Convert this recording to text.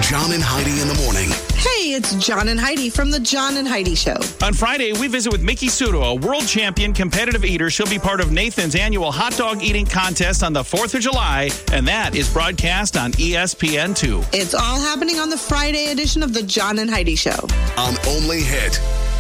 John and Heidi in the morning. Hey, it's John and Heidi from the John and Heidi Show. On Friday, we visit with Miki Sudo, a world champion competitive eater. She'll be part of Nathan's annual hot dog eating contest on the 4th of July, and that is broadcast on ESPN2. It's all happening on the Friday edition of the John and Heidi Show. On Only Hit